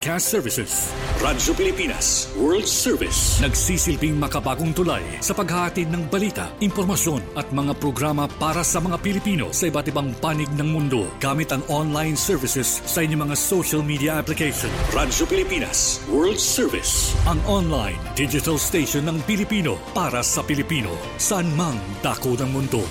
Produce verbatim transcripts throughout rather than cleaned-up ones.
Broadcast Services. Radyo Pilipinas World Service. Nagsisilbing makabagong tulay sa paghahatid ng balita, impormasyon at mga programa para sa mga Pilipino sa iba't ibang panig ng mundo gamit ang online services sa inyong mga social media application. Radyo Pilipinas World Service. Ang online digital station ng Pilipino para sa Pilipino saan mang dako ng mundo.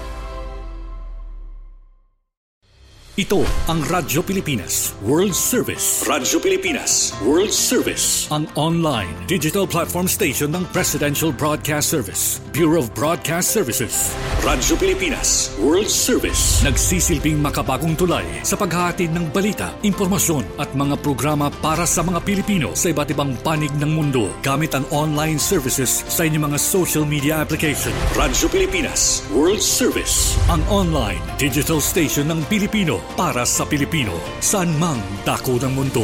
Ito ang Radyo Pilipinas World Service. Radyo Pilipinas World Service. Ang online digital platform station ng Presidential Broadcast Service, Bureau of Broadcast Services. Radyo Pilipinas World Service. Nagsisilbing makabagong tulay sa paghahatid ng balita, impormasyon at mga programa para sa mga Pilipino sa iba't ibang panig ng mundo gamit ang online services sa inyong mga social media application. Radyo Pilipinas World Service. Ang online digital station ng Pilipino para sa Pilipino, saan mang dako ng mundo.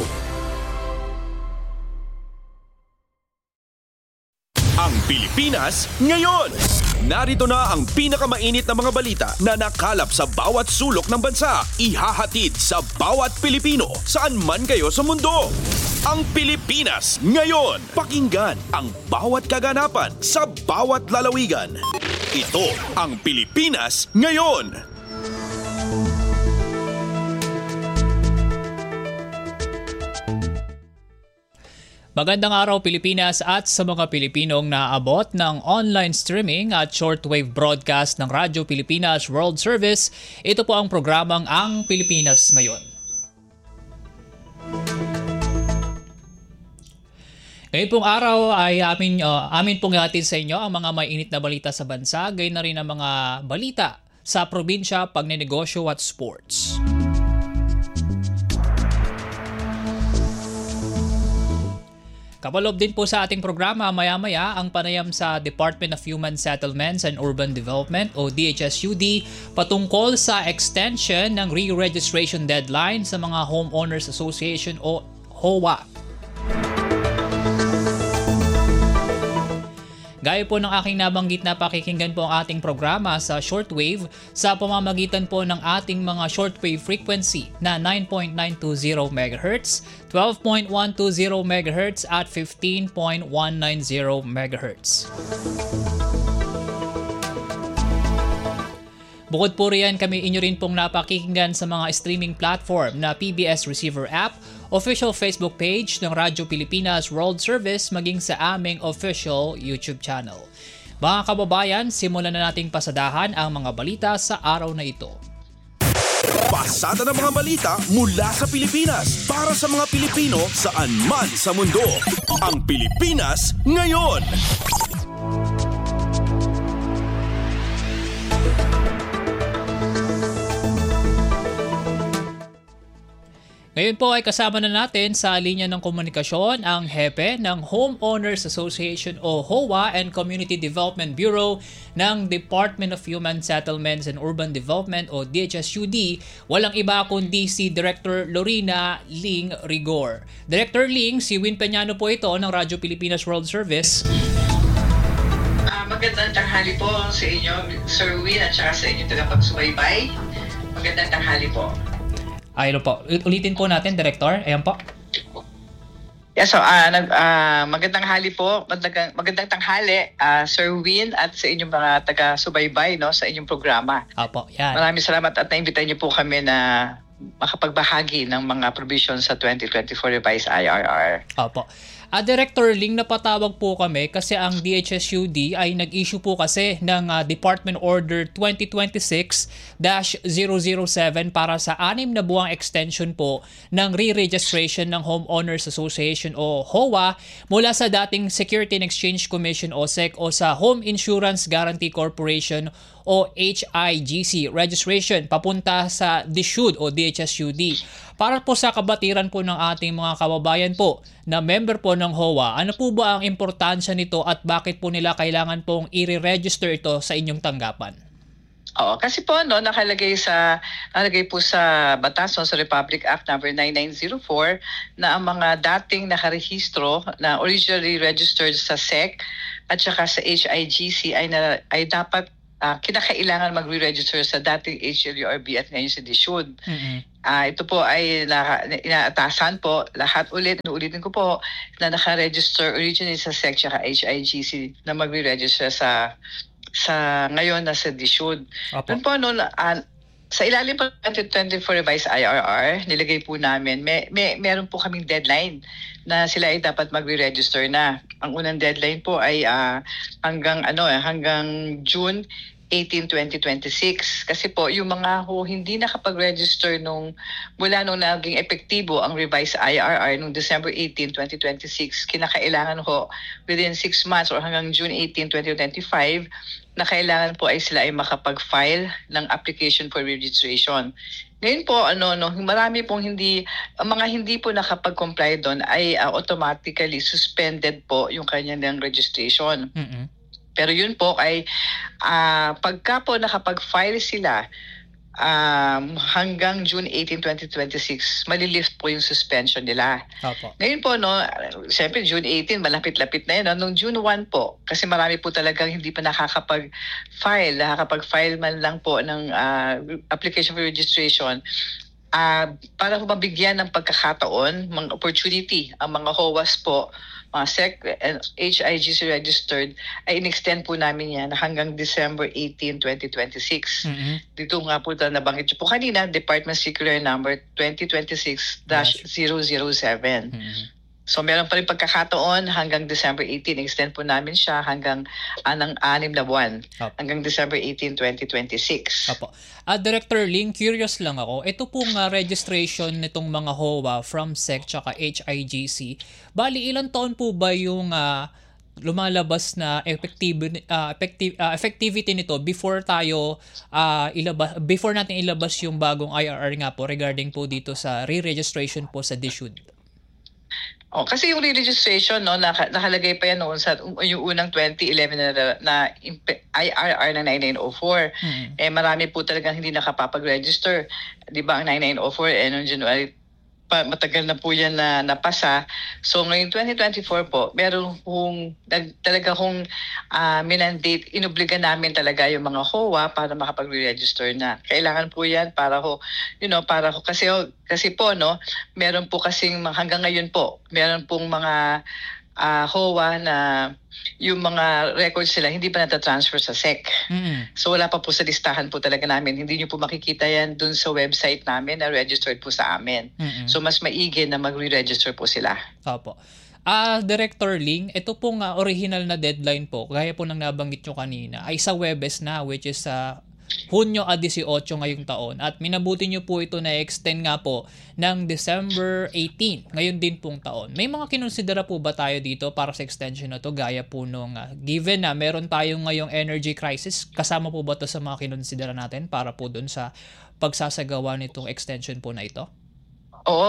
Ang Pilipinas ngayon! Narito na ang pinakamainit na mga balita na nakalap sa bawat sulok ng bansa. Ihahatid sa bawat Pilipino, saan man kayo sa mundo. Ang Pilipinas ngayon! Pakinggan ang bawat kaganapan sa bawat lalawigan. Ito ang Pilipinas ngayon! Magandang araw Pilipinas at sa mga Pilipinong naabot ng online streaming at shortwave broadcast ng Radyo Pilipinas World Service. Ito po ang programang Ang Pilipinas Ngayon. Ngayon pong araw ay amin, uh, amin pong ihatid sa inyo ang mga mainit na balita sa bansa, gayon na rin ang mga balita sa probinsya, pagnenegosyo at sports. Kapalob din po sa ating programa maya-maya ang panayam sa Department of Human Settlements and Urban Development o D H S U D patungkol sa extension ng re-registration deadline sa mga Homeowners Association o H O A. Gaya po ng aking nabanggit na pakikinggan po ang ating programa sa shortwave sa pamamagitan po ng ating mga shortwave frequency na nine point nine two zero megahertz, twelve point one two zero megahertz at fifteen point one nine zero megahertz. Bukod po riyan, kami inyo rin pong napakikinggan sa mga streaming platform na P B S Receiver App, official Facebook page ng Radyo Pilipinas World Service maging sa aming official YouTube channel. Mga kababayan, simulan na nating pasadahan ang mga balita sa araw na ito. Pasada ng mga balita mula sa Pilipinas para sa mga Pilipino saan man sa mundo. Ang Pilipinas ngayon! Ngayon po ay kasama na natin sa linya ng komunikasyon ang hepe ng Homeowners Association o H O A and Community Development Bureau ng Department of Human Settlements and Urban Development o D H S U D. Walang iba kundi si Director Lorena Ling Rigor. Director Ling, si Win Peñano po ito ng Radyo Pilipinas World Service. Uh, magandang tanghali po sa inyo, Sir Win, at saka sa inyong tagapagsubaybay. Magandang tanghali po. Ayun po. Ulitin po natin, Director. Ayan po. Yeah, so uh, nag, uh, magandang hali po, magandang, magandang tanghali, uh, Sir Win, at sa inyong mga taga-subaybay no, sa inyong programa. Opo, yan. Maraming salamat at naimbita niyo po kami na makapagbahagi ng mga provisions sa twenty twenty-four Revised I R R. Opo. Uh, Director Ling, napatawag po kami kasi ang D H S U D ay nag-issue po kasi ng uh, Department Order twenty twenty-six dash zero zero seven para sa anim na buwang extension po ng re-registration ng Homeowners Association o H O A mula sa dating Security and Exchange Commission o S E C o sa Home Insurance Guarantee Corporation o H I G C registration papunta sa D S U D o D H S U D. Para po sa kabatiran po ng ating mga kababayan po na member po ng H O A, ano po ba ang importansya nito at bakit po nila kailangan pong i-register ito sa inyong tanggapan? Oo, kasi po no, nakalagay sa nakalagay po sa batas no, sa Republic Act number nine nine zero four na ang mga dating nakarehistro na originally registered sa S E C at saka sa H I G C ay na, ay dapat uh, kinakailangan mag-re-register sa dating H L U R B at ngayon sa DSUD. Mm-hmm. Uh, ito po ay na, inaatasan po lahat ulit, ulitin ko po, na naka-register originally sa S E C at H I G C na mag-re-register sa sa ngayon na sa DSUD. Doon po, no, uh, sa ilalim po twenty twenty-four revised I R R, nilagay po namin, may, may, meron po kaming deadline na sila ay dapat magre-register na. Ang unang deadline po ay uh, hanggang ano eh, hanggang June eighteenth, twenty twenty-six. Kasi po, yung mga ho hindi nakapag-register nung mula nung naging epektibo ang revised I R R nung December eighteenth, twenty twenty-six, kinakailangan ho within six months or hanggang June eighteenth, twenty twenty-five, na kailangan po ay sila ay makapag-file ng application for registration. Ngayon po, ano, no, marami pong hindi, ang mga hindi po nakapag-comply doon ay uh, automatically suspended po yung kanyang registration. Mm-hmm. Pero yun po ay uh, pagka po nakapag-file sila um, hanggang June eighteenth, twenty twenty-six, malilift po yung suspension nila. Opo. Ngayon po, no, siyempre June eighteenth, malapit-lapit na yun. No? Nung June first po, kasi marami po talagang hindi pa nakakapag-file, nakakapag-file man lang po ng uh, application for registration, uh, para po mabigyan ng pagkakataon, mga opportunity, ang mga H O A S po, mga S E C and H I G C registered, ay in-extend po namin yan hanggang December eighteenth, twenty twenty-six. Mm-hmm. Dito nga po na nabanggit po kanina, Department Circular Number twenty twenty-six dash zero zero seven. Mm-hmm. So meron pa rin pagkakataon hanggang December eighteenth. Extend po namin siya hanggang anang anim na buwan. Opo. Hanggang December eighteenth, twenty twenty-six. Opo. Uh, Director Ling, curious lang ako. Ito pong uh, registration nitong mga H O A from S E C tsaka H I G C. Bali, ilang taon po ba yung uh, lumalabas na effective, uh, effective, uh, effectivity nito before tayo uh, ilabas, before natin ilabas yung bagong I R R nga po regarding po dito sa re-registration po sa DSUD? Oh, kasi yung re-registration, no, naka, nakalagay pa yan noon sa yung unang twenty eleven na, na I R R na ninety-nine oh four. Mm-hmm. Eh marami po talagang hindi nakapapag-register. 'Di ba ang ninety-nine oh four eh noong January pa, matagal na po yan na napasa. So ngayong twenty twenty-four po, meron kung talaga kung uh, minandate, inobliga namin talaga yung mga H O A para makapag-register na. Kailangan po yan para ho, you know, para ho, kasi kasi po no, meron po kasing hanggang ngayon po, meron pong mga uh, H O A na yung mga records sila hindi pa nata-transfer sa S E C. Mm-hmm. So wala pa po sa listahan po talaga namin. Hindi nyo po makikita yan dun sa website namin na registered po sa amin. Mm-hmm. So mas maigi na mag-re-register po sila. Opo. Ah, uh, Director Ling, ito pong uh, original na deadline po, gaya po ng nabanggit nyo kanina, ay sa Webes na, which is sa uh, Hunyo eighteen ngayong taon, at minabuti nyo po ito na extend nga po ng December eighteenth ngayon din pong taon. May mga kinonsidera po ba tayo dito para sa extension na to, gaya po nung uh, given na meron tayong ngayong energy crisis, kasama po ba to sa mga kinonsidera natin para po dun sa pagsasagawa nitong extension po na ito? Oo,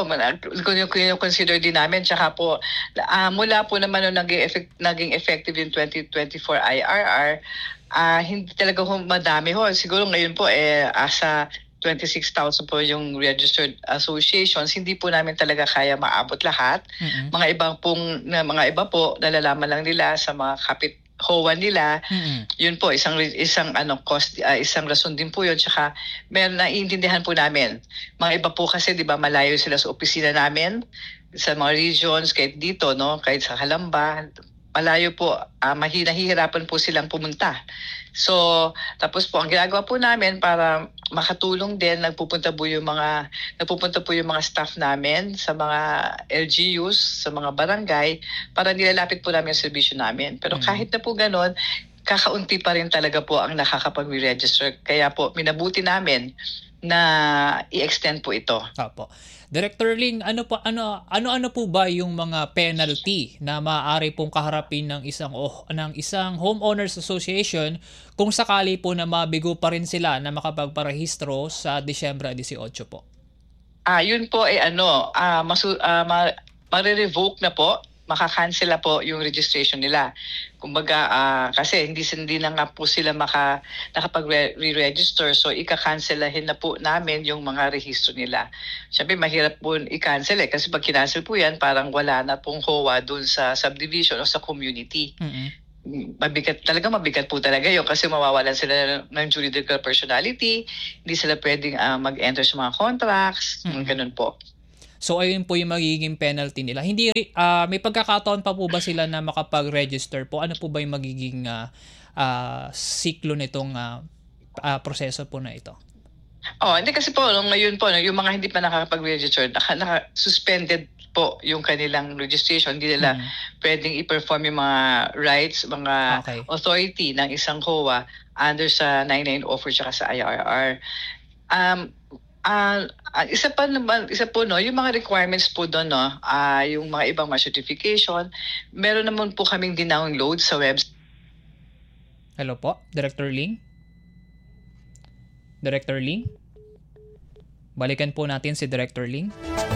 kung consider din namin. Tsaka po, uh, mula po naman nung naging, effect, naging effective yung twenty twenty-four I R R, uh, hindi talaga ho madami ho. Siguro ngayon po, eh, asa twenty-six thousand po yung registered associations, hindi po namin talaga kaya maabot lahat. Mm-hmm. Mga ibang pong, na, mga iba po, nalalaman lang nila sa mga kapit H O A nila. Mm-hmm. Yun po isang isang ano cost uh, isang rason din po yun. Tsaka meron naiintindihan po namin. Mga iba po kasi 'di ba malayo sila sa opisina namin sa mga regions, kahit dito no, kahit sa Calamba, malayo po, uh, mahihirapan po silang pumunta. So, tapos po ang ginagawa po namin para makatulong din, nagpupunta po yung mga nagpupunta po yung mga staff namin sa mga L G Us, sa mga barangay, para nilalapit po namin yung serbisyo namin. Pero mm-hmm. kahit na po gano'n, kakaunti pa rin talaga po ang nakakapag-register. Kaya po minabuti namin na i-extend po ito. Opo. Director Ling, ano pa ano ano-ano po ba yung mga penalty na maaari pong kaharapin ng isang oh, ng isang homeowners association kung sakali po na mabigo pa rin sila na makapagparehistro sa Disyembre eighteen po? Ah, yun po ay eh, ano, ah masu ah, ma, mare-revoke na po, maka-cancel na po yung registration nila. Kumbaga, uh, kasi hindi, hindi na nga po sila maka, nakapag-re-register, so ika-cancelahin na po namin yung mga rehistro nila. Siyempre, mahirap po i-cancel eh, kasi pag kinancel po yan, parang wala na pong H O A dun sa subdivision o sa community. Mm-hmm. mabigat talaga mabigat po talaga yun kasi mawawalan sila ng juridical personality, hindi sila pwedeng uh, mag-enter sa mga contracts, mm-hmm. ganun po. So ayun po yung magiging penalty nila. Hindi uh, may pagkakataon pa po ba sila na makapag-register po? Ano po ba yung magiging uh, uh, siklo nitong uh, uh, proseso po na ito? Oh, hindi kasi po no, ngayon po no, yung mga hindi pa nakakapag-register, naka, naka suspended po yung kanilang registration. Hindi nila mm-hmm. pwedeng i-perform yung mga rights, mga okay. authority ng isang C O A under sa ninety-nine oh four tsaka sa I R R. Um uh, isa pa naman, isa po no, yung mga requirements po doon no, uh, yung mga ibang mga certification, meron naman po kaming dinownload sa website. Hello po, Director Ling? Director Ling? Balikan po natin si Director Ling.